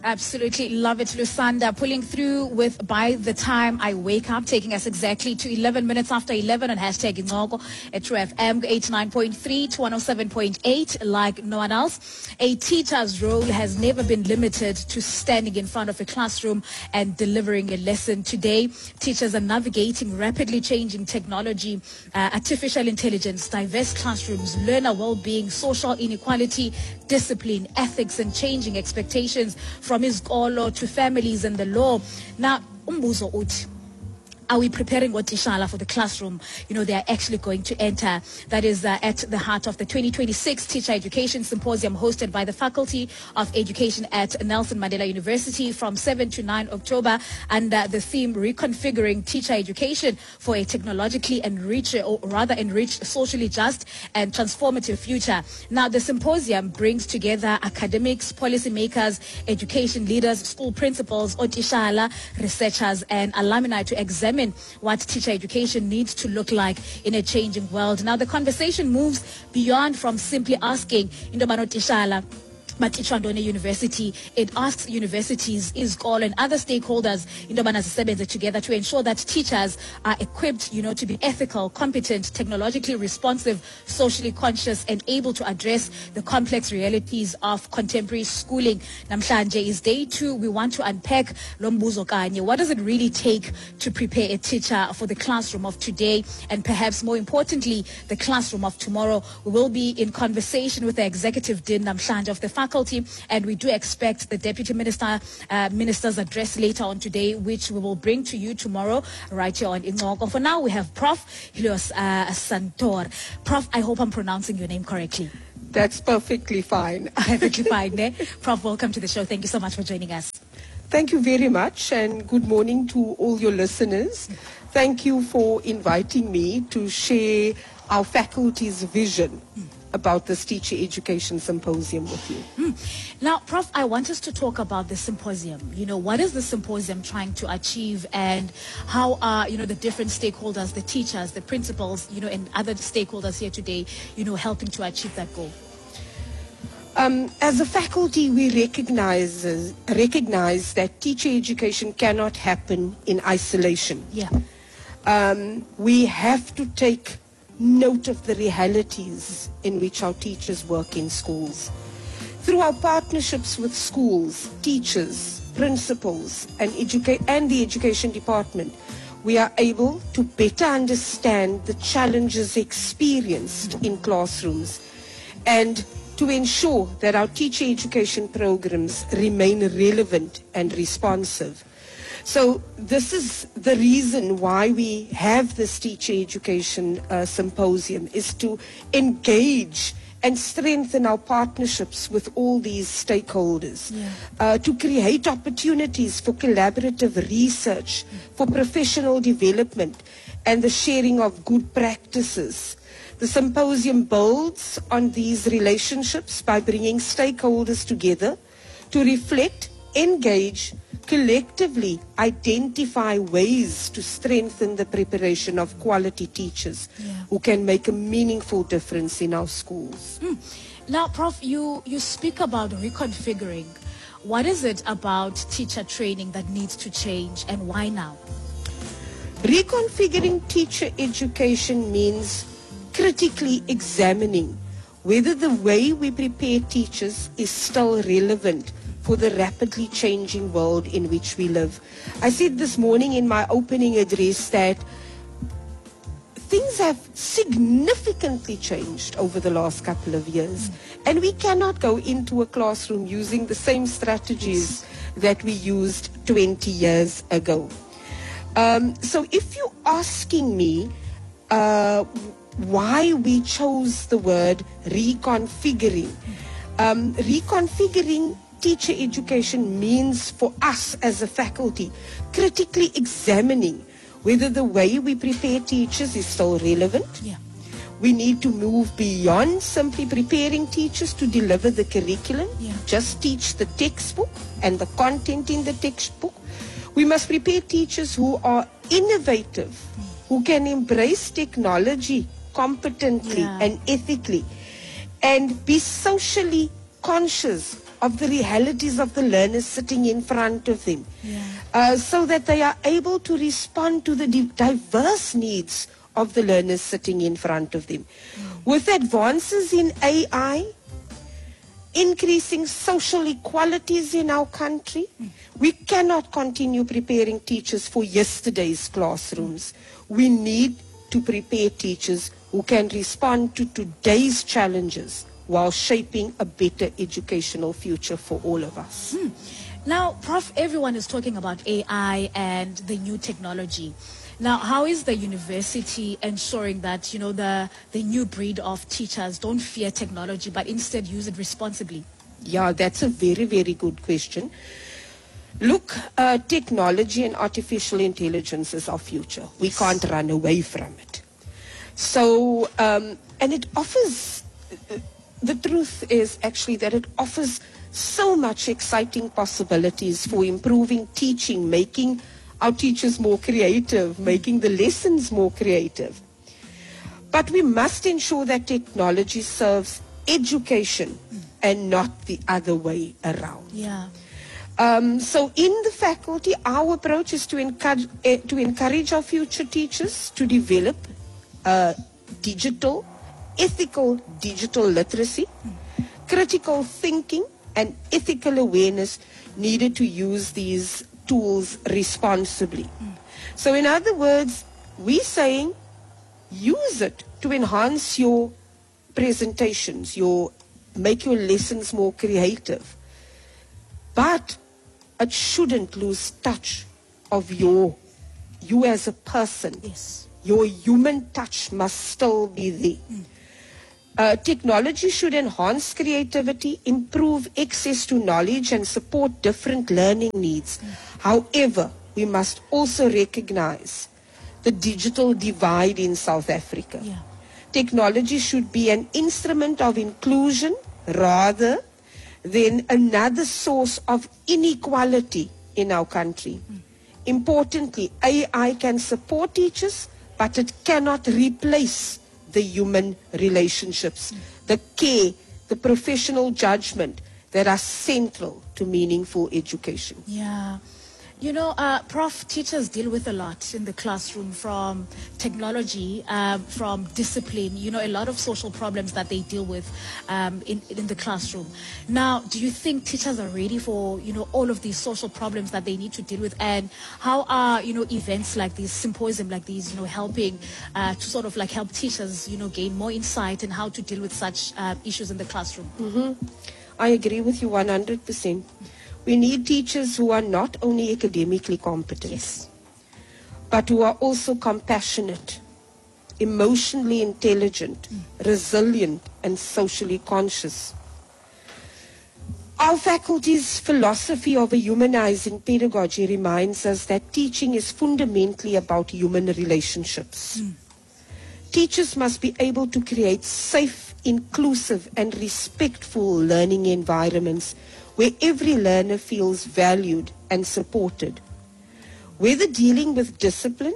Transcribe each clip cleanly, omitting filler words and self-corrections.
Absolutely love it, Lusanda. Pulling through with By the Time I Wake Up, taking us exactly to 11 minutes after 11 on hashtag Ingogo at True FM 89.3 to 107.8, like no one else. A teacher's role has never been limited to standing in front of a classroom and delivering a lesson. Today, teachers are navigating rapidly changing technology, artificial intelligence, diverse classrooms, learner well-being, social inequality, discipline, ethics, and changing expectations from izikolo to families and the law. Now, umbuzo uthi, are we preparing Otishala for the classroom? You know, they are actually going to enter. That is at the heart of the 2026 Teacher Education Symposium hosted by the Faculty of Education at Nelson Mandela University from 7 to 9 October under the theme Reconfiguring Teacher Education for a Technologically Enriched, or rather enriched, socially just and transformative future. Now, the symposium brings together academics, policymakers, education leaders, school principals, Otishala, researchers, and alumni to examine what teacher education needs to look like in a changing world. Now, the conversation moves beyond from simply asking Indobano Tishala Matichwandone University. It asks universities, izikolo, and other stakeholders together to ensure that teachers are equipped, you know, to be ethical, competent, technologically responsive, socially conscious, and able to address the complex realities of contemporary schooling. Namhlanje is day 2. We want to unpack Lombuzo Kanye. What does it really take to prepare a teacher for the classroom of today, and perhaps more importantly, the classroom of tomorrow? We will be in conversation with the executive dean Namhlanje of the faculty, and we do expect the deputy minister's address later on today, which we will bring to you tomorrow right here on Ingogo. For now, we have Prof. Helios Santor. Prof, I hope I'm pronouncing your name correctly. That's perfectly fine. Perfectly fine, eh? Prof, welcome to the show. Thank you so much for joining us. Thank you very much, and good morning to all your listeners. Thank you for inviting me to share our faculty's vision about this Teacher Education Symposium with you. Now, Prof, I want us to talk about the symposium. You know, what is the symposium trying to achieve, and how are, you know, the different stakeholders, the teachers, the principals, you know, and other stakeholders here today, you know, helping to achieve that goal? As a faculty, we recognize that teacher education cannot happen in isolation. Yeah. We have to take note of the realities in which our teachers work in schools. Through our partnerships with schools, teachers, principals, and the education department, we are able to better understand the challenges experienced in classrooms and to ensure that our teacher education programs remain relevant and responsive. So this is the reason why we have this Teacher Education Symposium, is to engage and strengthen our partnerships with all these stakeholders, to create opportunities for collaborative research, for professional development, and the sharing of good practices. The symposium builds on these relationships by bringing stakeholders together to reflect, engage, collectively identify ways to strengthen the preparation of quality teachers who can make a meaningful difference in our schools. Now, Prof, you speak about reconfiguring. What is it about teacher training that needs to change, and why now? Reconfiguring teacher education means critically examining whether the way we prepare teachers is still relevant for the rapidly changing world in which we live. I said this morning in my opening address that things have significantly changed over the last couple of years, and we cannot go into a classroom using the same strategies that we used 20 years ago. So if you're asking me why we chose the word reconfiguring, reconfiguring teacher education means for us as a faculty critically examining whether the way we prepare teachers is still relevant. We need to move beyond simply preparing teachers to deliver the curriculum, just teach the textbook and the content in the textbook. We must prepare teachers who are innovative, who can embrace technology competently and ethically, and be socially conscious of the realities of the learners sitting in front of them, Yeah. so that they are able to respond to the diverse needs of the learners sitting in front of them. With advances in AI, increasing social equalities in our country, we cannot continue preparing teachers for yesterday's classrooms. We need to prepare teachers who can respond to today's challenges while shaping a better educational future for all of us. Now, Prof, everyone is talking about AI and the new technology. Now, how is the university ensuring that, the new breed of teachers don't fear technology, but instead use it responsibly? Yeah, that's a very, very good question. Look, technology and artificial intelligence is our future. We can't run away from it. So, and it offers, the truth is actually that it offers so much exciting possibilities for improving teaching, making our teachers more creative, making the lessons more creative. But we must ensure that technology serves education and not the other way around. Yeah. So in the faculty, our approach is to encourage our future teachers to develop ethical digital literacy, critical thinking, and ethical awareness needed to use these tools responsibly. So in other words, we're saying use it to enhance your presentations, make your lessons more creative. But it shouldn't lose touch of you as a person. Yes. Your human touch must still be there. Technology should enhance creativity, improve access to knowledge, and support different learning needs. However, we must also recognize the digital divide in South Africa. Yeah. Technology should be an instrument of inclusion rather than another source of inequality in our country. Importantly, AI can support teachers, but it cannot replace the human relationships, the care, the professional judgment that are central to meaningful education. Yeah. Prof, teachers deal with a lot in the classroom, from technology, from discipline, a lot of social problems that they deal with in the classroom. Now, do you think teachers are ready for, all of these social problems that they need to deal with? And how are, events like these, symposium like these, helping to sort of like help teachers, gain more insight in how to deal with such issues in the classroom? I agree with you 100%. We need teachers who are not only academically competent, Yes. but who are also compassionate, emotionally intelligent, resilient, and socially conscious. Our faculty's philosophy of a humanizing pedagogy reminds us that teaching is fundamentally about human relationships. Teachers must be able to create safe, inclusive, and respectful learning environments where every learner feels valued and supported. Whether dealing with discipline,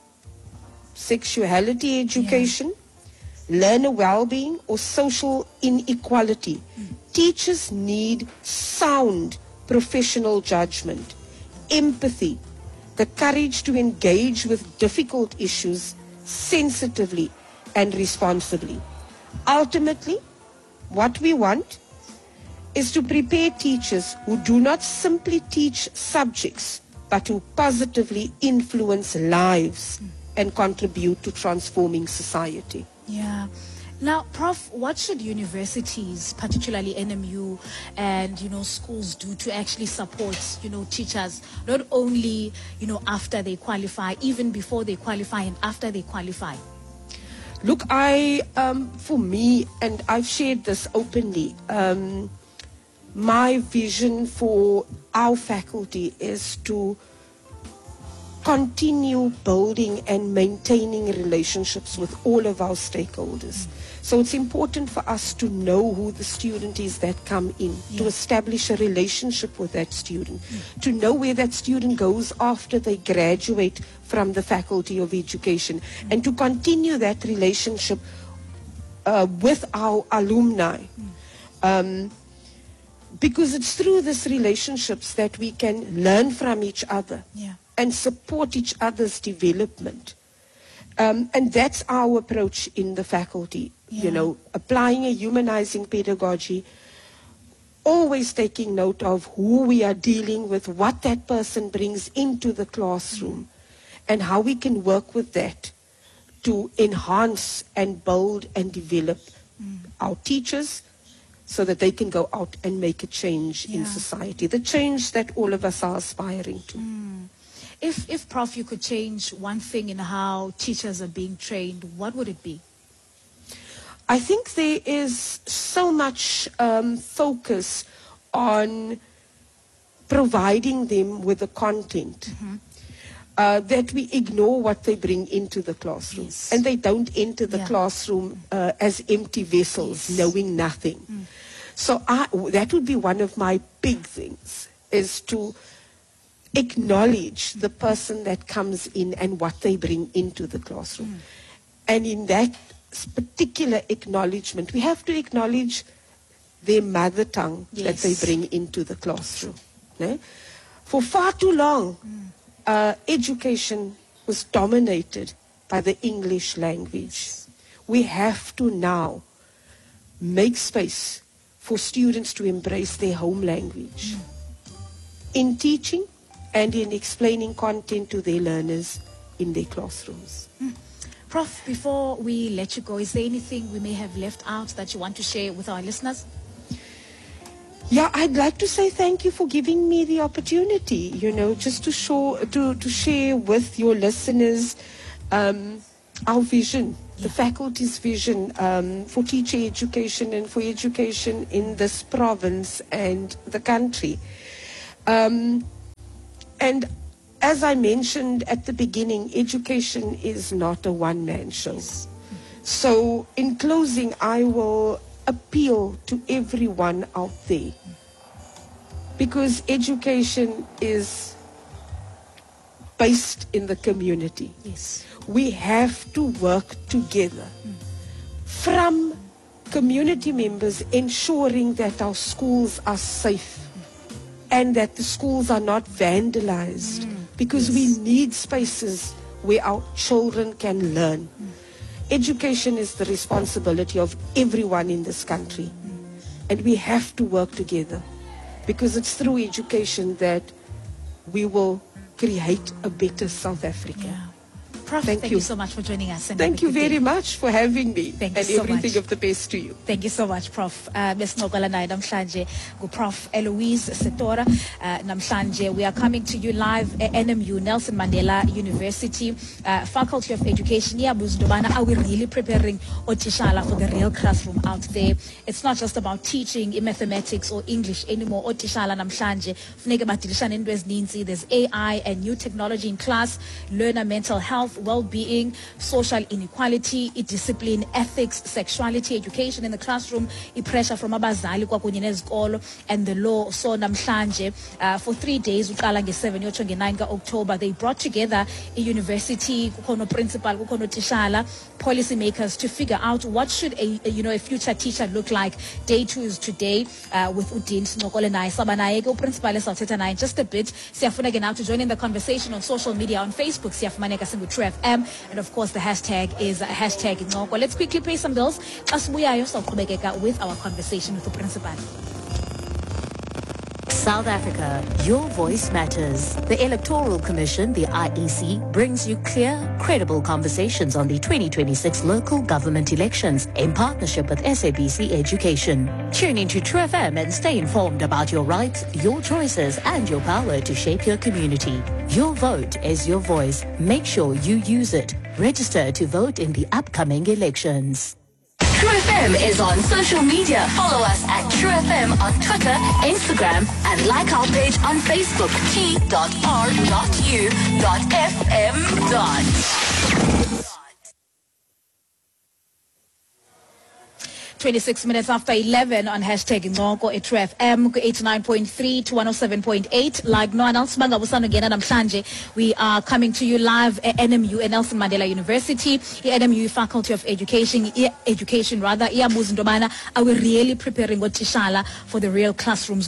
sexuality education, learner well-being, or social inequality, teachers need sound professional judgment, empathy, the courage to engage with difficult issues sensitively and responsibly. Ultimately, what we want is to prepare teachers who do not simply teach subjects, but who positively influence lives and contribute to transforming society. Yeah. Now, Prof, what should universities, particularly NMU and, schools do to actually support, teachers, not only, after they qualify, even before they qualify and after they qualify? Look, for me, and I've shared this openly, my vision for our faculty is to continue building and maintaining relationships with all of our stakeholders. So it's important for us to know who the student is that come in, to establish a relationship with that student, to know where that student goes after they graduate from the Faculty of Education, and to continue that relationship with our alumni. Because it's through these relationships that we can learn from each other and support each other's development. And that's our approach in the faculty, you know, applying a humanizing pedagogy, always taking note of who we are dealing with, what that person brings into the classroom, and how we can work with that to enhance and build and develop our teachers so that they can go out and make a change in society, the change that all of us are aspiring to. If Prof, you could change one thing in how teachers are being trained, what would it be? I think there is so much focus on providing them with the content that we ignore what they bring into the classroom. And they don't enter the classroom as empty vessels, knowing nothing. So that would be one of my big things, is to acknowledge the person that comes in and what they bring into the classroom. And in that particular acknowledgement, we have to acknowledge their mother tongue that they bring into the classroom. For far too long, education was dominated by the English language. We have to now make space for students to embrace their home language in teaching and in explaining content to their learners in their classrooms. Prof, before we let you go, is there anything we may have left out that you want to share with our listeners? Yeah, I'd like to say thank you for giving me the opportunity, you know, just to share with your listeners our vision, the faculty's vision for teacher education and for education in this province and the country. And as I mentioned at the beginning, education is not a one-man show. So in closing, I will appeal to everyone out there, because education is based in the community. We have to work together from community members, ensuring that our schools are safe and that the schools are not vandalized, because we need spaces where our children can learn. Education is the responsibility of everyone in this country, and we have to work together, because it's through education that we will create a better South Africa. Prof, thank you so much for joining us. And thank you very much for having me. Thank and you so everything much. of the best to you. Thank you so much, Prof. Besincokola naye namhlanje Prof. Eloise Setora. Namhlanje we are coming to you live at NMU, Nelson Mandela University, Faculty of Education. Are we really preparing otishala for the real classroom out there? It's not just about teaching in mathematics or English anymore. Otishala namhlanje funeke badilishane into ezininzi. There's AI and new technology in class, learner mental health, well-being, social inequality, discipline, ethics, sexuality, education in the classroom, pressure from abazali kwakunye nezikolo, and the law. So namhlanje for 3 days, uqala nge7 yotsho nge9 October, they brought together a university, kukhona principal, kukhona tishala, policy makers, to figure out what should a future teacher look like. Day 2 is today with Udin Sinokole naye sabanaye ke principal esawuthetha naye just a bit. Siyafuneka now to join in the conversation on social media, on Facebook siyafumaneka singu True FM, and of course the hashtag is hashtag Ncoko. Let's quickly pay some bills. Asibuyayo sawuqhubekeka with our conversation with the principal. South Africa, your voice matters. The Electoral Commission, the IEC, brings you clear, credible conversations on the 2026 local government elections in partnership with SABC Education. Tune into True FM and stay informed about your rights, your choices, and your power to shape your community. Your vote is your voice. Make sure you use it. Register to vote in the upcoming elections. True FM is on social media. Follow us at True FM on Twitter, Instagram, and like our page on Facebook, t.r.u.fm. 26 minutes after 11 on hashtag Ngoko at True FM 89.3 to 107.8. Like no one else, we are coming to you live at NMU at Nelson Mandela University. The NMU Faculty of Education, are we really preparing Tishala for the real classrooms?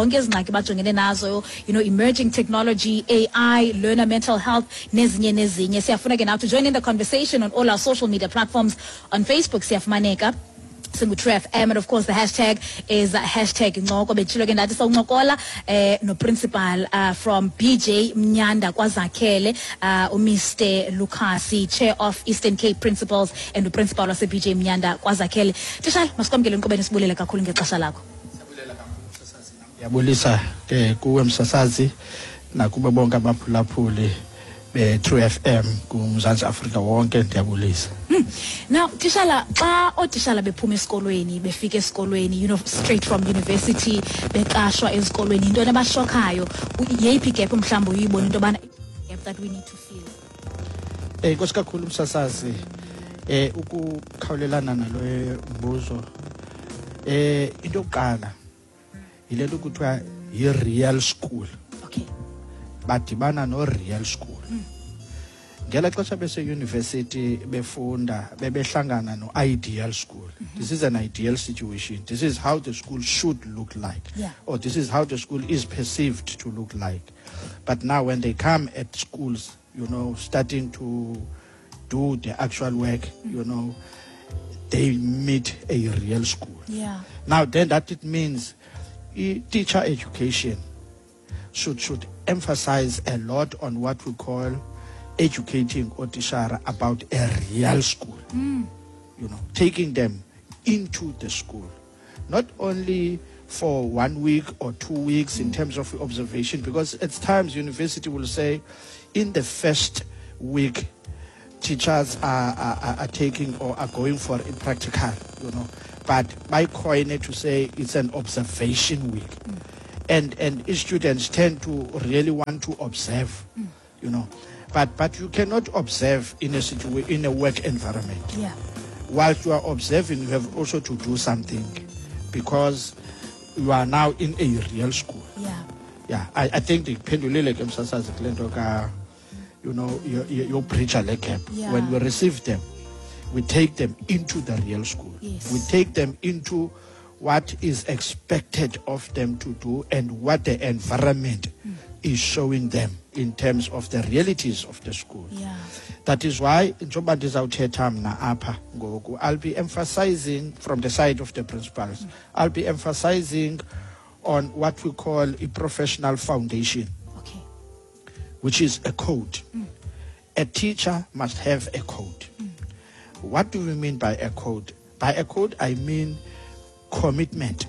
Emerging technology, AI, learner mental health, now to join in the conversation on all our social media platforms. On Facebook, Maneka. True FM, and of course the hashtag is hashtag Ngoko. No principal from BJ Mnyanda Kwazakele, Mr. Lukasi, chair of Eastern Cape Principals, and the principal of BJ Mnyanda Kwazakele. Tishal, maskomgele nkobeni sibulele kakhulu ngexesha lakho. Yabulisa ke kuwe msasazi na kube bonke abaphulaphuli True FM kuMzantsi Afrika wonke ndiyabulisa. Now tishala xa otishala bephuma esikolweni befika esikolweni straight from university beqashwa esikolweni into abashokhayo yeyiphi gap mhlawumbe uyibona into bana gap that we need to fill. Nkosikakhulu msasazi ukukhawulelana nalo mbuzo into yokuqala yilento kuthiwa yi-real school. Okay. Badibana no real school. Ngela xesha bese university befunda bebehlangana no ideal school. This is an ideal situation. This is how the school should look like. Yeah. Or this is how the school is perceived to look like. But now when they come at schools, starting to do the actual work, they meet a real school. Yeah. Now then that it means teacher education should emphasize a lot on what we call educating Otishara about a real school. Taking them into the school. Not only for 1 week or 2 weeks in terms of observation, because at times university will say in the first week teachers are taking or are going for a practical, but by coin it to say it's an observation week. And students tend to really want to observe, but you cannot observe in a work environment. Yeah. Whilst you are observing, you have also to do something, because you are now in a real school. Yeah. Yeah. I think the pendulile kemsasazi klento ka, your preacher camp. Yeah. When we receive them, we take them into the real school. Yes. We take them into what is expected of them to do and what the environment is showing them in terms of the realities of the school. Yeah. That is why I'll be emphasizing from the side of the principals. I'll be emphasizing on what we call a professional foundation, Okay. which is a code. A teacher must have a code. What do we mean by a code? By a code, I mean commitment,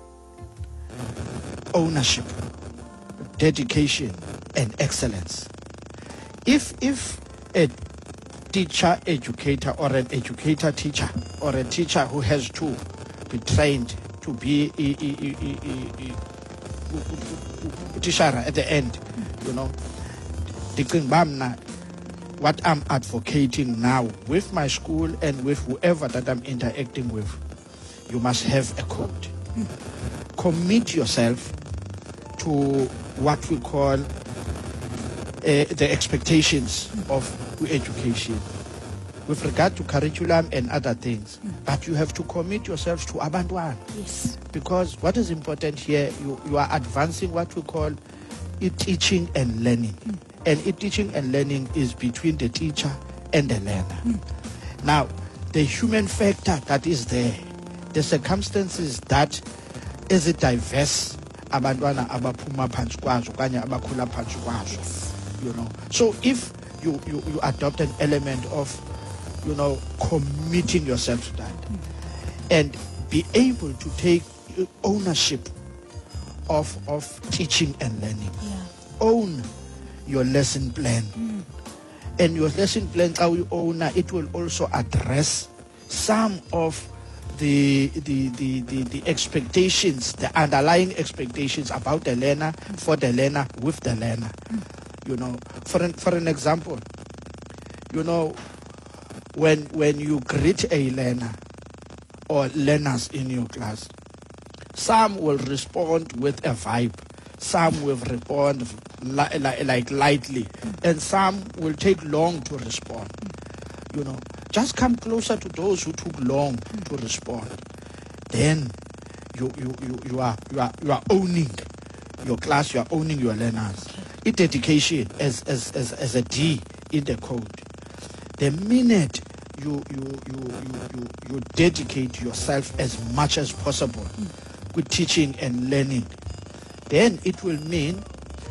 ownership, dedication, and excellence. If a teacher educator or an educator teacher or a teacher who has to be trained to be a teacher at the end, what I'm advocating now with my school and with whoever that I'm interacting with, you must have a code. Commit yourself to what we call the expectations of education with regard to curriculum and other things. But you have to commit yourself to abantwana. Yes. Because what is important here, you are advancing what we call teaching and learning. And teaching and learning is between the teacher and the learner. Now, the human factor that is there, the circumstances that is it diverse, abantwana abaphuma phansi kwazo kanye abakhula phansi kwazo, So if you adopt an element of, committing yourself to that, and be able to take ownership of teaching and learning, own your lesson plan, and your lesson plan, how you own it, will also address some of the expectations, the underlying expectations about the learner, for the learner, with the learner. For an example, when you greet a learner, or learners in your class. Some will respond with a vibe, some will respond like lightly, and some will take long to respond. You know, just come closer to those who took long to respond. Then you are owning your class, you are owning your learners. It's dedication as a D in the code. The minute you dedicate yourself as much as possible with teaching and learning, then it will mean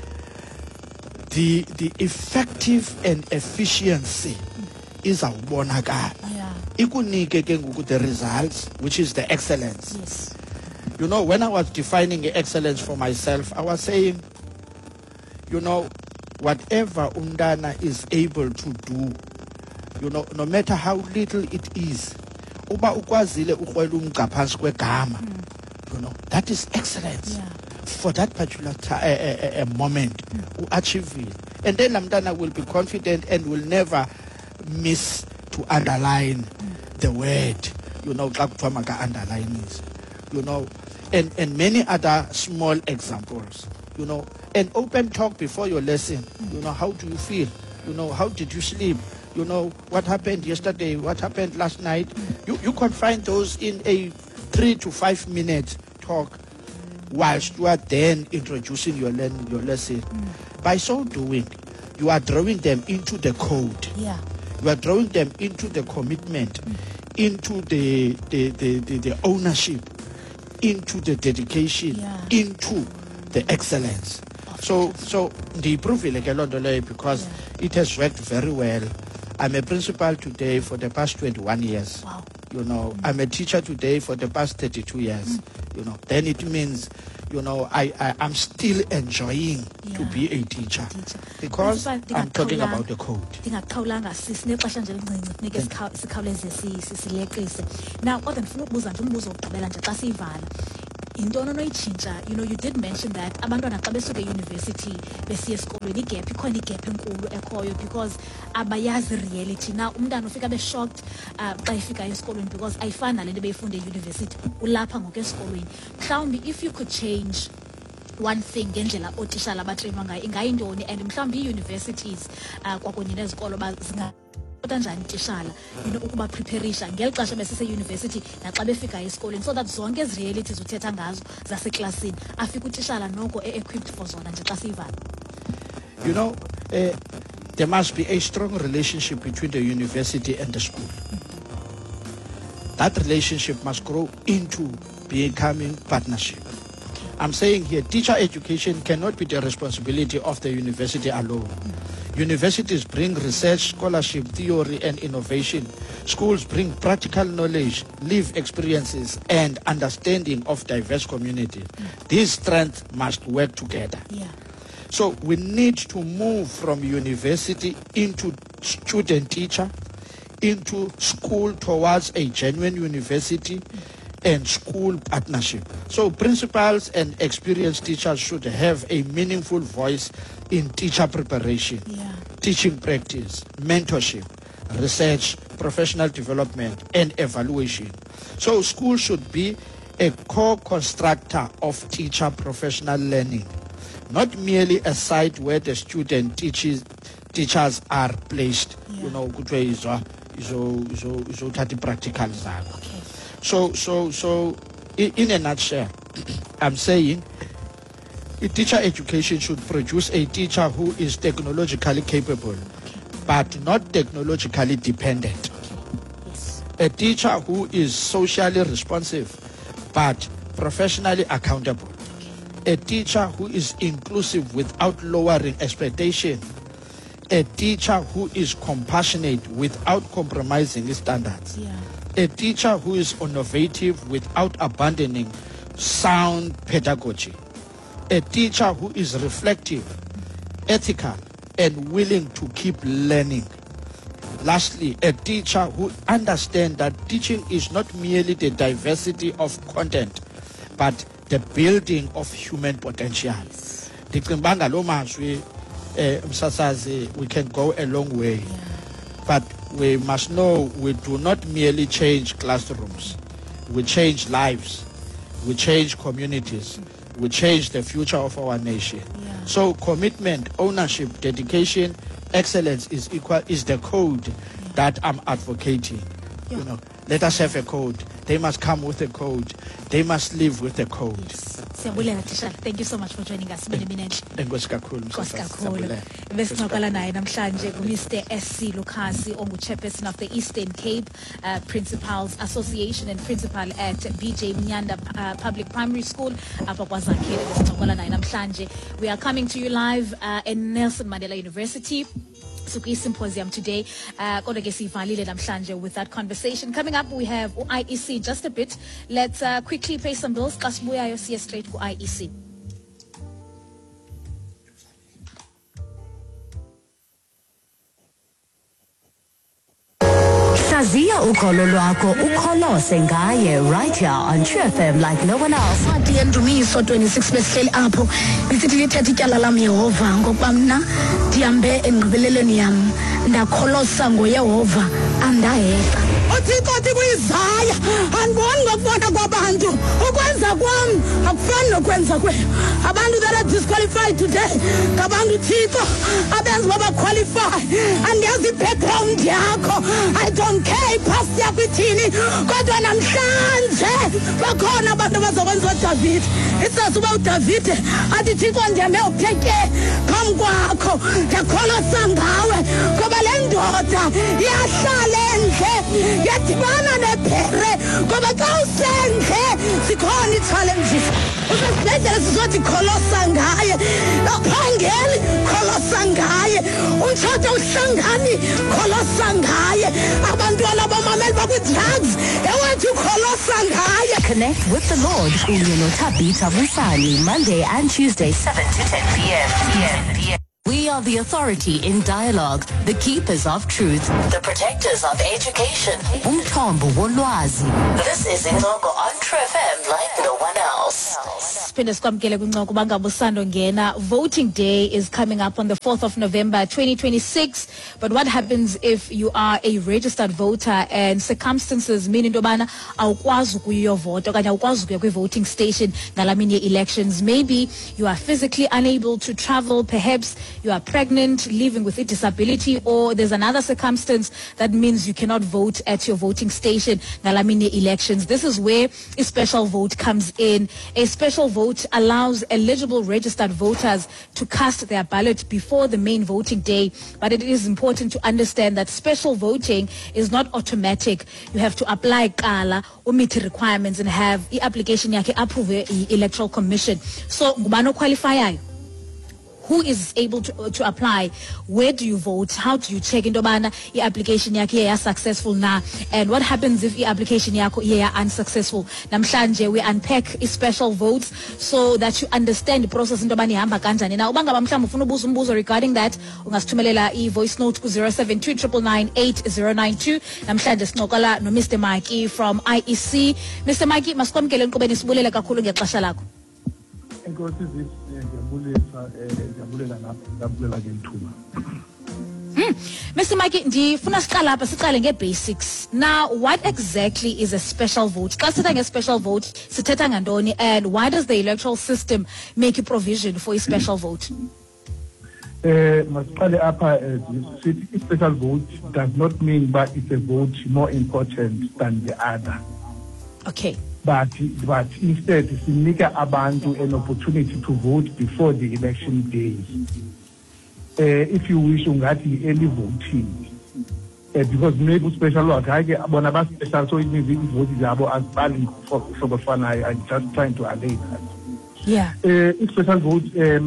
the effective and efficiency is a bonakala. Ikunike ke ngoku the results, which is the excellence. Yes. You know, when I was defining excellence for myself, I was saying, you know, whatever umntana is able to do, you know, no matter how little it is, uba ukwazile ukrwela umgca phantsi kwegama, you know, that is excellence. For that particular moment, achieve it. And then Lamdana will be confident and will never miss to underline the word, you know, underline is, you know, and many other small examples, you know, an open talk before your lesson, you know, how do you feel? You know, how did you sleep? You know, what happened yesterday? What happened last night? You can find those in a 3 to 5 minute talk whilst you are then introducing your lesson. By so doing, you are drawing them into the code. Yeah. You are drawing them into the commitment, into the ownership, into the dedication, into the excellence. So the improving because it has worked very well. I'm a principal today for the past 21 years. Wow. You know, I'm a teacher today for the past 32 years. You know, then it means, you know, I'm still enjoying to be a teacher because I'm talking about the code. Now, intoni onoyitshintsha, you know, you did mention that abantwana xa besuka euniversity besiya esikolweni igap ikhona igap enkulu ekhoyo because abayazi reality. Now umntana ufika be-shocked xa efika esikolweni because ayifani nale nto beyifunda euniversity, ulapha ngoku esikolweni. Mhlawumbi if you could change one thing ngendlela ootishala abatreyinwa ngayo ingayintoni, and mhlawumbi ii-universities kwakunye nezikolo njani tishala, you know, ukuba preparisha ngeli xesha besiseyunivesithi naxa befika esikolweni, so that zonke ezi realities uthetha ngazo zaseklasini afika utishala noko equipped for zona nje xa siyivala. You know, there must be a strong relationship between the university and the school. That relationship must grow into becoming partnership. I'm saying here, teacher education cannot be the responsibility of the university alone. Universities bring research, scholarship, theory, and innovation. Schools bring practical knowledge, live experiences, and understanding of diverse communities. These strengths must work together. So we need to move from university into student-teacher, into school towards a genuine university, and school partnership. So principals and experienced teachers should have a meaningful voice in teacher preparation, teaching practice, mentorship, research, professional development, and evaluation. So schools should be a co-constructor of teacher professional learning, not merely a site where the student teachers are placed. You know, good way is practical. So in a nutshell, I'm saying teacher education should produce a teacher who is technologically capable, but not technologically dependent. A teacher who is socially responsive, but professionally accountable. A teacher who is inclusive without lowering expectation. A teacher who is compassionate without compromising his standards. A teacher who is innovative without abandoning sound pedagogy. A teacher who is reflective, ethical, and willing to keep learning. Lastly, a teacher who understands that teaching is not merely the diversity of content, but the building of human potential. We can go a long way, but we must know we do not merely change classrooms. we change lives, we change communities, we change the future of our nation. Yeah. So commitment, ownership, dedication, excellence is the code that I'm advocating. Yeah. You know, let us have a code. They must come with a code. They must live with the code. Siyabulela Tishala. Thank you so much for joining us. Enkosi kakhulu, Nkosi Mrs. kakhulu. Siyabulela. Besixoxela naye namhlanje Mr. SC Lukhasi ongu-chairperson of the Eastern Cape Principals Association and principal at BJ Mnyanda Public Primary School apha kwaZakhele. Besixoxela naye namhlanje. We are coming to you live in Nelson Mandela University. Suki Symposium today. Kodwa ke sivalile namhlanje with that conversation. Coming up, we have IEC in just a bit. Let's quickly pay some bills. Xa sibuyayo siye straight ku IEC. Hlaziya ukholo lwakho ukholose ngaye right here on True FM like no one else. Wathi yendumiso 26 besihleli apho lisithi lithethe ityala lam Yehova ngokuba mna ndihambe engqibelelweni yam ndakholosa ngoYehova andaheka. uThixo uthi kuIsaya andiboni ngokubona kwabantu ukwenza kwami akufani nokwenza kwenu. Abantu that are disqualified today ngabantu uThixo abenza baba qualify andiyazi background yakho. I don't care past yakho ithini kodwa namhlanje bakhona abantu abazokwenza uDavid. Isazi uba uDavid athi Thixo ndihambe upheke phambi kwakho ndiyakholosa ngawe ngoba le ndoda iyahlala endle yadibana nephere ngoba xa usendle zikhona ii-challenges. Usesibhedlele sizothi kholosa ngaye, aphangeli kholosa ngaye, umtshato uhlangani kholosa ngaye, abantwana abamameli bakwi-drugs ewathi ukholosa ngaye. Connect with the Lord Uyeno Tabita Musani Monday and Tuesday 7 to 10 p.m. We are the authority in dialogue, the keepers of truth, the protectors of education. Umthombo wolwazi. This is Ingogo on True FM like no one else. Siphinde sikwamkele kwincoko bangabusando ngena. Voting day is coming up on the 4th of November 2026. But what happens if you are a registered voter and circumstances mean into bana awukwazi ukuyovota okanye awukwazi ukuya kwi-voting station ngalamini elections? Maybe you are physically unable to travel, perhaps you are pregnant, living with a disability, or there's another circumstance that means you cannot vote at your voting station ngalamini elections. This is where a special vote comes in. A special vote allows eligible registered voters to cast their ballot before the main voting day, but it is important to understand that special voting is not automatic. You have to apply qala meet requirements and have the application yakhe approved electoral commission. So ngubani oqualifyayo? Who is able to apply? Where do you vote? How do you check into bana your application yakhe is successful na? And what happens if your application yakho is unsuccessful? Namhlanje we unpack special votes so that you understand the process into bana ihamba kanjani. Now ubanga mhlawumbe ufuna ubuza umbuzo regarding that, ungasithumelela i-voice note ku 0729998092. Namhlanje sinokola no Mr. Mikey from IEC. Mr. Mikey, masikwamkele nkqubeni sibulele kakhulu ngexesha lakho. Mr. Mikey, ndifuna siqala apha siqale nge-basics. Now, what exactly is a special vote? Xa sithetha nge-special vote, sithetha ngantoni, and why does the electoral system make a provision for a special vote? Masiqale apha special vote does not mean that it's a vote more important than the other. Okay. But instead, sinika abantu an opportunity to vote before the election day. If you wish, ungathi early voting. Because maybe special work, bona ba special, so it means the vote zabo as valid for the fun. I'm just trying to allay that. Yeah. Special vote is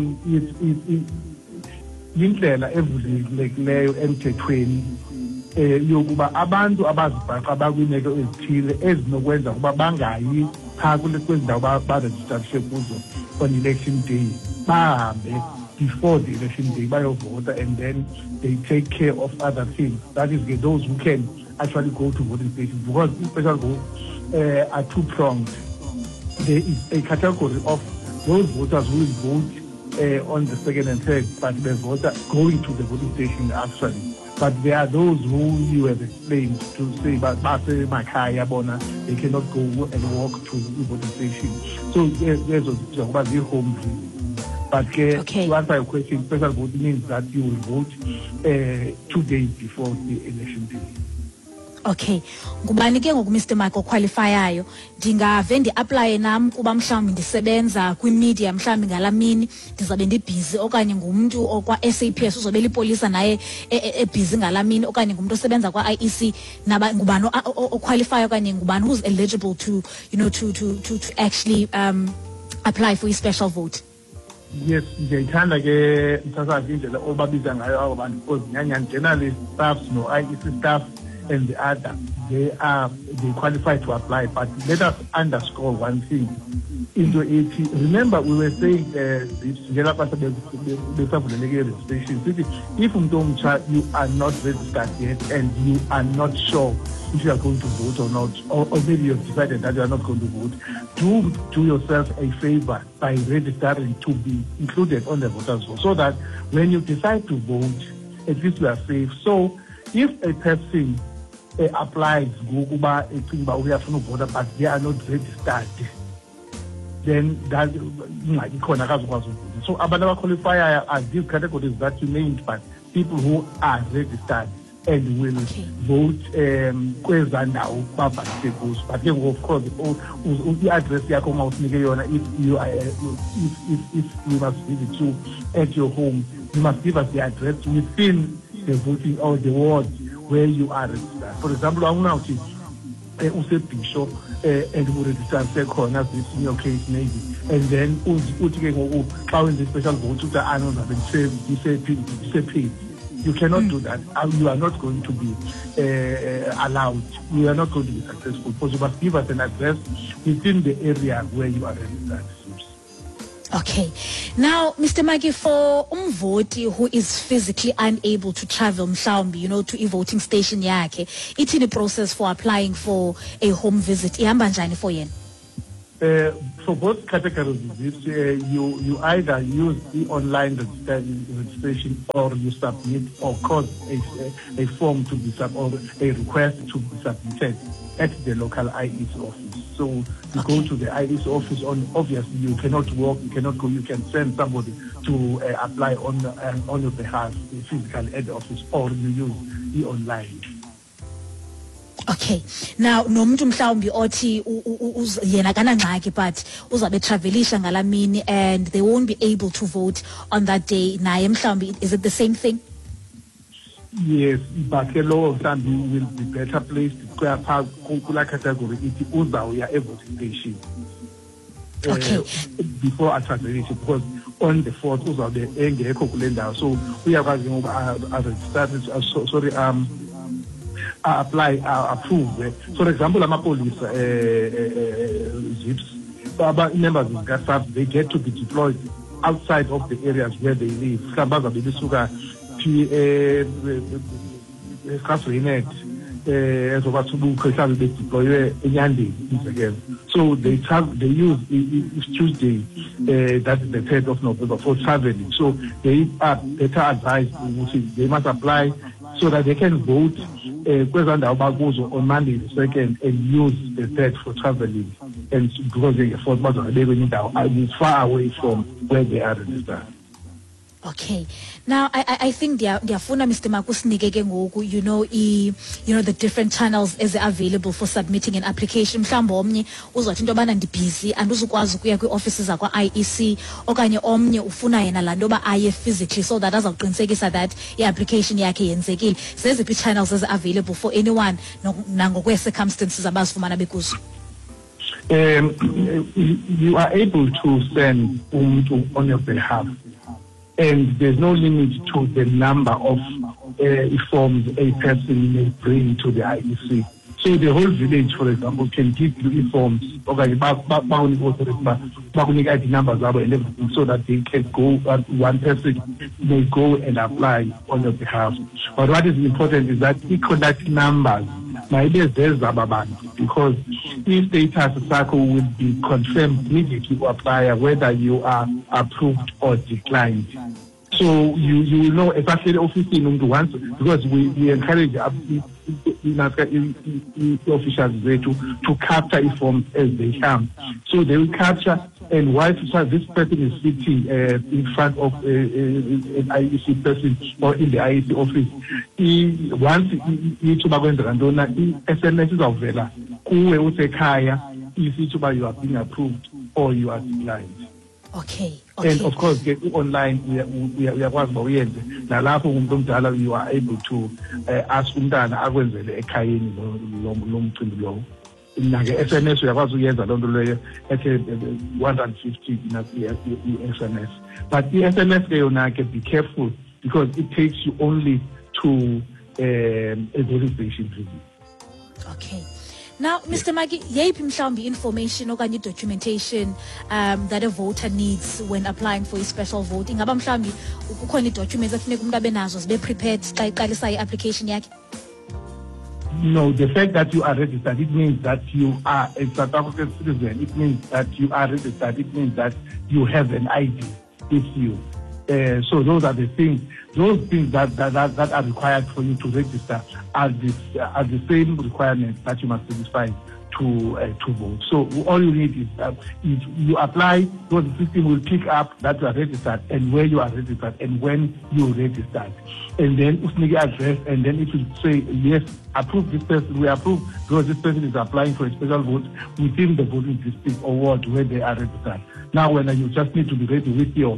indlela evulekileyo emthethweni yokuba abantu abazibhaqa bakwimeko ezithile ezinokwenza ukuba bangayi phaa kwezi ndawo barejistarishe kuzo on election day bahambe before the election day bayovota, and then they take care of other things. That is those who can actually go to voting stations, because special votes are two-pronged. There is a category of those voters who will vote on the second and third, but the voter going to the voting station actually. But there are those who you have explained to say, but they cannot go and walk to the voting station. So there's about the home visit. But to answer your question, special vote means that you will vote 2 days before the election day. Okay, ngubani ke ngoku Mr. Michael qualifyayo ndingave ndi-aplaye nam kuba mhlawumbi ndisebenza kwi-media mhlawumbi ngalamini ndizabe ndibhizi okanye ngumntu okwa-SAPS uzobe lipolisa naye ebhizi ngalamini okanye ngumntu osebenza kwa-IEC ngubani oqualifyayo okanye ngubani who's eligible to to actually apply for i-special vote? Yes, ndiyayithanda ke msasazi indlela obabiza ngayo abo bantu because nyanyani journalist staffs no IEC staff and the other, they qualify to apply. But let us underscore one thing. Remember, we were saying if you are not registered yet and you are not sure if you are going to vote or not, or maybe you have decided that you are not going to vote, do yourself a favor by registering to be included on the voters' roll, so that when you decide to vote, at least you are safe. So if a person applies but they are not registered, then that so abantu qualifier are these categories that you named, but people who are registered and will vote kweza ndawo babhalise kuzo. But then of course i-address yakho mawusinike yona, if we must visit you at your home, you must give us the address within the voting or the ward where you are registered. For example, I'm now Bishop and who register second as this in your case maybe, and then how in the special vote you cannot do that. You are not going to be allowed. You are not going to be successful because you must give us an address within the area where you are registered. Okay. Now, Mr. Maggie, for umvoti who is physically unable to travel, mhlawumbi, to a voting station yakhe, it's in a process for applying for a home visit. Ihamba njani for yena? For both categories, you either use the online registration or you submit or cause a form to be or a request to be submitted at the local IEC office. So you go to the IEC office. Obviously, you cannot walk, you cannot go. You can send somebody to apply on your behalf physically at the office, or you use the online. Okay. Now, nomuntu mhlawumbi othi yena kanangxaki but uzabe travelisha ngalamini and they won't be able to vote on that day. Naye mhlawumbi, is it the same thing? Yes, but a lot of time you will be better placed kula category iti uzawuya voting station. Okay. Before a travelation, because on the 4th uzawube engekho kule ndawo, so uyakwazi ngoba apply, approve. For example, amapolisa zips, members of GASAP, they get to be deployed outside of the areas where they live. So they use it's Tuesday, that's the 3rd of November, for traveling. So they are better advised, they must apply so that they can vote on Monday the 2nd and use the 3rd for traveling, and because they are far away from where they are registered. Okay. Now, I think ndiyafuna Mr. Makusinike ke ngoku, the different channels as are available for submitting an application. Mhlawumbi omnye uzothi into yobana ndibhizi andizukwazi ukuya kwi-offices zakwa-IEC, okanye omnye ufuna yena laa nto yoba aye physically so that azawuqinisekisa that i-application yakhe yenzekile. Zeziphi channels as available for anyone nangokwee-circumstances abazifumana bekuzo? You are able to send on your behalf, and there's no limit to the number of forms a person may bring to the IEC. So the whole village, for example, can give you forms, okay, numbers and everything, so that they can go, one person may go and apply on your behalf. But what is important is that we collect numbers, because if data cycle will be confirmed immediately to apply whether you are approved or declined. So you will know especially office once, because we encourage the officials there to capture forms as they come. So they will capture, and while this person is sitting in front of an IEC person or in the IEC office, once SMS is avela, you are being approved or you are declined. Okay. And of course, get online, we are you are able to ask umntana akwenzele ekhayeni lo mcimbi lowo. SMS uyakwazi uyenza lonto leyo ethe 150 SMS. But the SMS ke yona ke be careful, because it takes you only to a voting station visit. Okay. Now, Mr. Maggie, yeyiphi mhlawumbi information okanye documentation that a voter needs when applying for a special vote? Ingaba mhlawumbi kukhona i-documents efuneka umuntu abe nazo zibe prepared xa iqalisa i-application yakhe? No, the fact that you are registered, it means that you are a South African citizen. It means that you are registered. It means that you have an ID with you. So those are the things. Those things that are required for you to register are the same requirements that you must satisfy to vote. So all you need is you apply, so the system will pick up that you are registered and where you are registered and when you registered. And then if address, and then it will say, yes, approve this person, we approve because this person is applying for a special vote within the voting district or ward where they are registered. Now, when you just need to be ready with your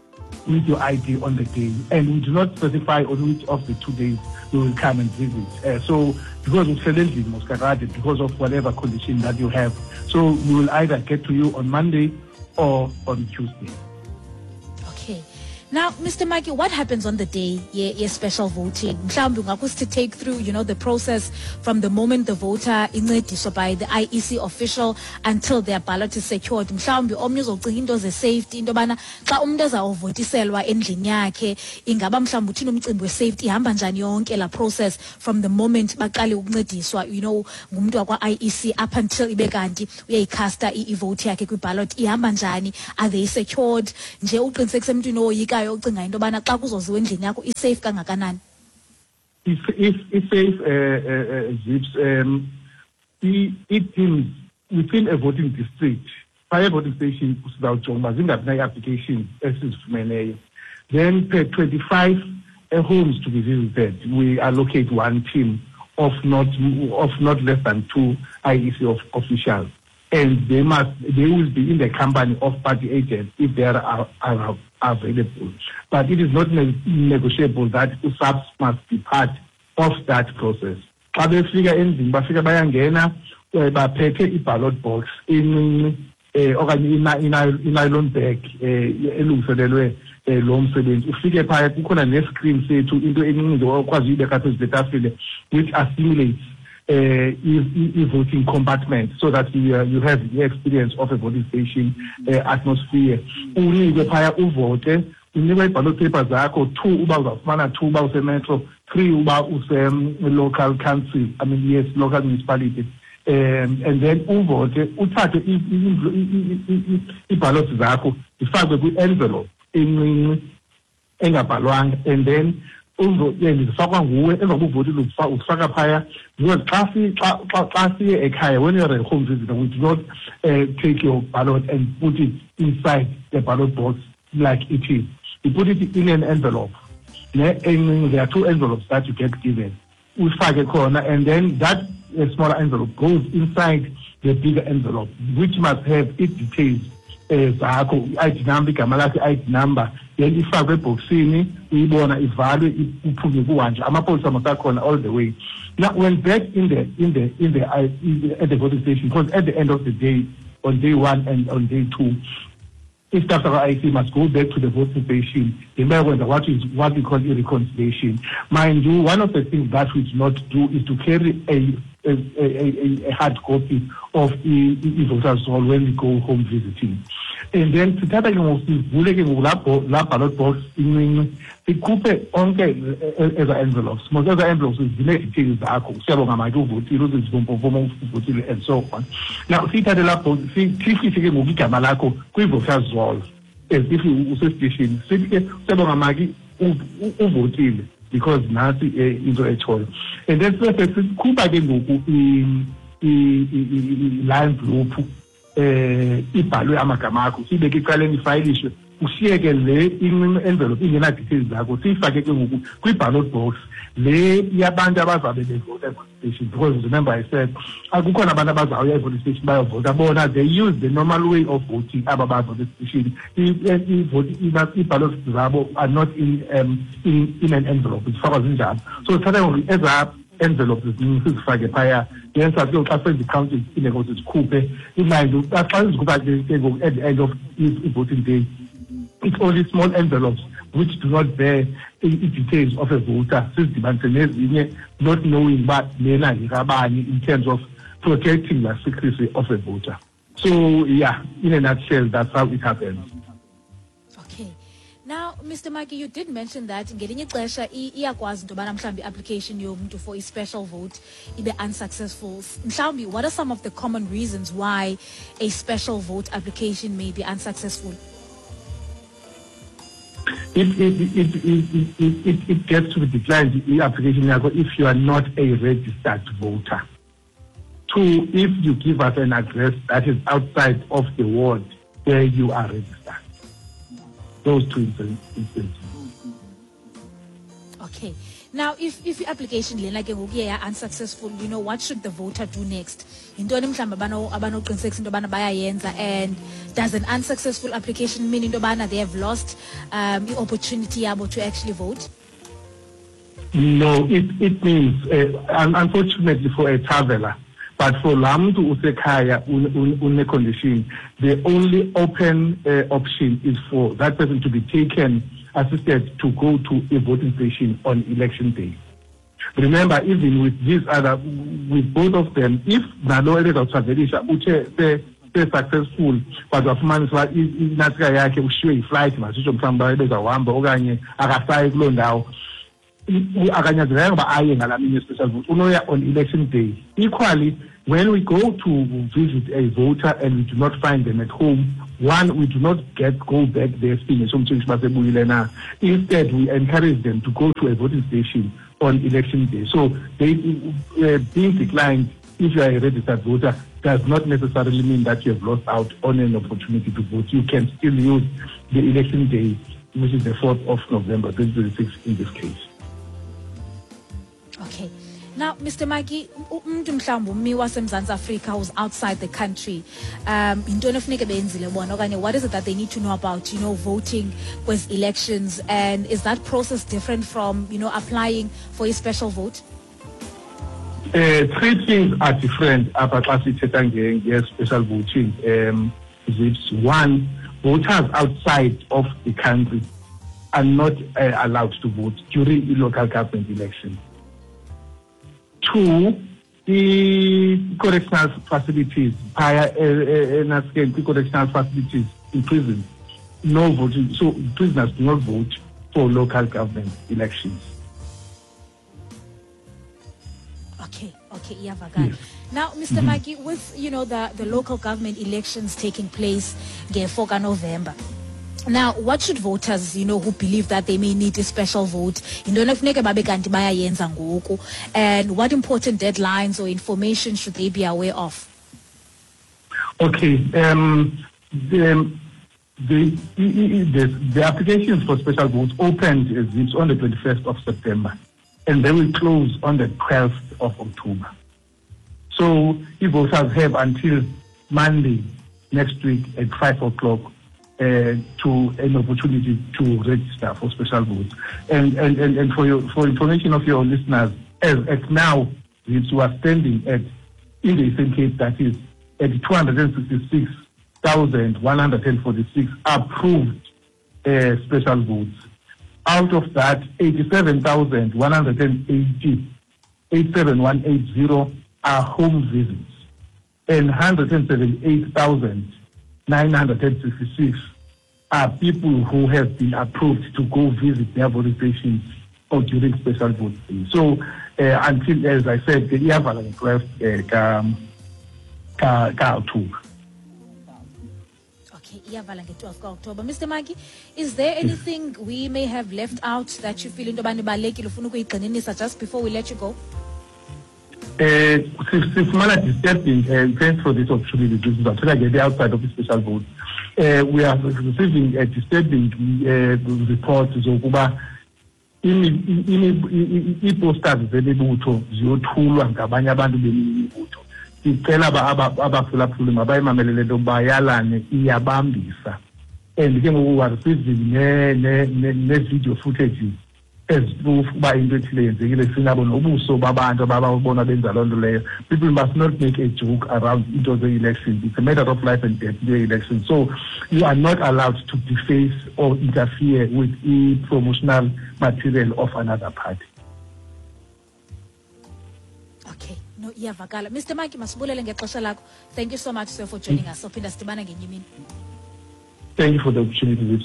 ID on the day, and we do not specify on which of the 2 days we will come and visit. So because because of whatever condition that you have, so we will either get to you on Monday or on Tuesday. Okay. Now, Mr. Maggie, what happens on the day special voting? To take through, the process from the moment the voter incediswa by the IEC official until their ballot is secured. Mhlawumbi omnye uzocinga into ze-safety, into yobana xa umuntu ezawuvotiselwa endlini yakhe, ingaba mhlawumbi uthini umcimbi we-safety, ihamba njani yonke la process from the moment baqale ukuncediswa, ngumuntu wakwa-IEC up until ibe kanti uyayikhasta i-vote yakhe kwi-ballot, ihamba njani? Are they secured? Nje uqinisekise emntwini owoyikayo ucinga into yobana xa kuzoziwa endlini yakho i-safe kangakanani? If safe, Zips, it means within a voting district, fire voting station, applications, then per 25 homes to be visited, we allocate one team of not less than 2 IEC officials. And they will be in the company of party agents if they are available. But it is not negotiable that SAPS must be part of that process. Xa befika endlini bafika bayangena baphethe i-ballot box okanye i-nylon bag elungiselelwe lo msebenzi. Ufike phaya kukhona ne-screen sethu into encinci okwazi uyibeka phezu kwetafile which assimilates voting compartment, so that you have the experience of a voting station atmosphere. Unikwe phaya uvote, unikwe i-ballot papers zakho, 2 uba uzawufumana 2 uba use-metro, 3 uba use-local council, local municipality. And then uvote, uthathe i-ballot zakho, ifakwe kwi-envelope encinci engabhalwanga, and then zifakwa nguwe ezakuvotile ufaka phaya, because xa siye ekhaya, when you're a home visitor, we do not take your ballot and put it inside the ballot box like it is. We put it in an envelope. There are 2 envelopes that you get given. Ufake khona, and then that smaller envelope goes inside the bigger envelope, which must have its details. Zakho i-ID number, igama lakho i-ID number, then ifakwe ebhokisini, uyibona ivalwe iphume kuhanje, amapolisa masakhona all the way. Now when back at the voting station, because at the end of the day, on day 1 and on day 2, if staff of IEC must go back to the voting station, they may wonder what we call a reconciliation. Mind you, one of the things that we do not do is to carry a hard copy of the voters' roll when we go home visiting. And then to tell you, ballot box in ikhuphe onke eza envelopes. Most of the envelopes zine-details zakho, siyabonga manje uvotile, uzizibombofomo uvotile, and so on. Now siyithathe lapho sifihle ke ngoku igama lakho kwi-voters roll. as if usestation sithi ke sebonga maki uvotile because nasi into etshoyo. And then sikhupha ke ngoku i-line group ibhalwe amagama akho sibeke icaleni ifayilishwe usiyeke le envelope ingena details zakho siyifake ke ngoku kwi-ballot box le yabantu abazabe bevota e-voting station, because remember I said akukhona abantu abazawuya e-voting station bayovota bona they use the normal way of voting aba bavota station. I-ballot zabo are not in an envelope zifakwa zinjalo, so thatha eza envelope sizifake phaya then sathi xa senza i-counting inengozi zikhuphe imali xa zikhupha at the end of i-voting day. It's only small envelopes which do not bear details of a voter, not knowing what in terms of protecting the secrecy of a voter. So, yeah, in a nutshell, that's how it happens. Okay. Now, Mr. Maki, you did mention that ngelinye ixesha iyakwazi into yobana mhlawumbi i-application yomntu for a special vote ibe unsuccessful. Mhlawumbi, what are some of the common reasons why a special vote application may be unsuccessful? It gets to be declined the application if you are not a registered voter. Two, if you give us an address that is outside of the ward where you are registered. Those two instances. Okay. Now, if your application is unsuccessful, what should the voter do next? And does an unsuccessful application mean they have lost the opportunity to actually vote? No, it means, unfortunately for a traveler, but for Lamdu Usekaya une condition, the only open option is for that person to be taken, assisted to go to a voting station on election day. Remember, even with with both of them, if Nalo Travelisha they're successful, but of months in Naskayake, Ushui flight, Masum from Barbeza, Wamba, Ogani, Agasai, Glondao. Special vote on election day. Equally, when we go to visit a voter and we do not find them at home, one, we do not go back there. Instead, we encourage them to go to a voting station on election day. So they being declined, if you are a registered voter, does not necessarily mean that you have lost out on an opportunity to vote. You can still use the election day, which is the 4th of November, 2026 in this case. Okay. Now, Mr. Maki, umuntu mhlawumbe umi waseMzantsi Afrika who's outside the country, intoni efuneka benzile bona okanye what is it that they need to know about, voting with elections, and is that process different from, applying for a special vote? Three things are different about special voting. One, voters outside of the country are not allowed to vote during the local government election. Two, the correctional facilities, correctional facilities in prisons, no voting. So prisoners do not vote for local government elections. Okay, yes. Now, Mr. Maki, with the local government elections taking place on 4 November. Now, what should voters, who believe that they may need a special vote, and what important deadlines or information should they be aware of? Okay, the applications for special votes opened on the 21st of September, and they will close on the 12th of October. So, if voters have until Monday next week at 5 o'clock to an opportunity to register for special votes. And for information of your listeners, as at now, we are standing in the same case, that is at 266,146 approved special votes. Out of that, 87,180 are home visits, and 178,966 are people who have been approved to go visit their voting stations or during special vote days. So until, as I said, the Iavala request October. Okay. Okay, iyavala nge-12 ka-October. Mr. Maki, is there anything we may have left out that you feel into yobana ibalulekile ufuna ukuyigxininisa just before we let you go? Sifumana disturbing, thanks for this opportunity. This is actually outside of the special vote. We are receiving a disturbing report zokuba ii-posters zemibutho ziyothulwa ngabanye abantu bemibutho. Sicela abaphulaphuli mabayimamelele into bayalane iyabambisa. And ke ngoku we are receiving ne-video footage as-proof uba into ethile yenzekile sinabo nobuso babantu ababona benza loo nto leyo. People must not make a joke around into ze-elections. It's a matter of life and death, the election. So you are not allowed to deface or interfere with the promotional material of another party. Okay, no, iyavakala. Mr. Maki, masibulele ngexesha lakho. Thank you so much, sir, for joining us. Sophinda sidibana ngenye imini. Thank you for the opportunity.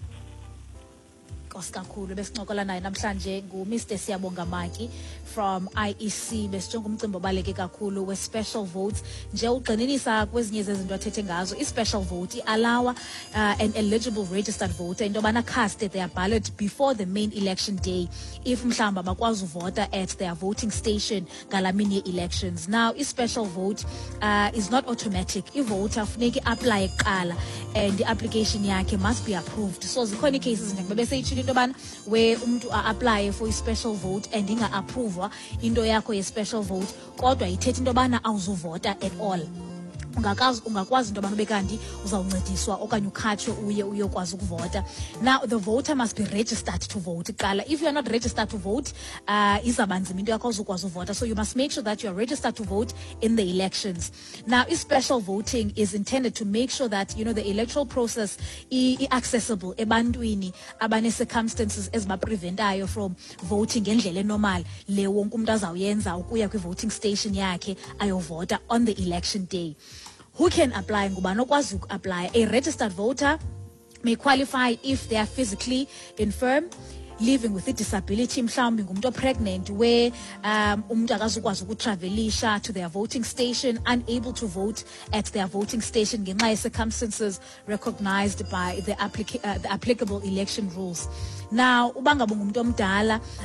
Kakhulu besincokola naye namhlanje ngu-Mr. Siyabonga Maki from IEC. Besijonga umcimbi obaluleke kakhulu we-special votes. Nje ugxininisa kwezinye zezinto athethe ngazo, i-special vote allow an eligible registered voter into yobana cast their ballot before the main election day if mhlawumbi bakwazi uvota at their voting station ngalamini ye-elections. Now i-special vote is not automatic. I-voter funeka i-apply kuqala and the application yakhe must be approved. So zikhona i-cases beseyitshile into yobana where umuntu a-apply for i-special vote and inga-approvwa into yakho ye-special vote kodwa ithethi into yobana awuzuvota at all. Ungakwazi into yobana bekanti uzawuncediswa okanye ukhatshwe uye uyokwazi ukuvota. Now the voter must be registered to vote kuqala. If you are not registered to vote izaba nzima into yakho uzokwazi uvota. So you must make sure that you are registered to vote in the elections. Now special voting is intended to make sure that the electoral process is accessible ebantwini abane circumstances ezibapreventayo from voting ngendlela enormal le wonke umuntu azawuyenza ukuya kwi-voting station yakhe ayovota on the election day. Who can apply? Ngubani okwazi apply? A registered voter may qualify if they are physically infirm, living with a disability, mhlawumbi ngumuntu pregnant where umuntu akazukwazi ukutravelisha to their voting station, unable to vote at their voting station ngenxa ye circumstances recognized by the applicable election rules. Now ubanga ngumuntu omdala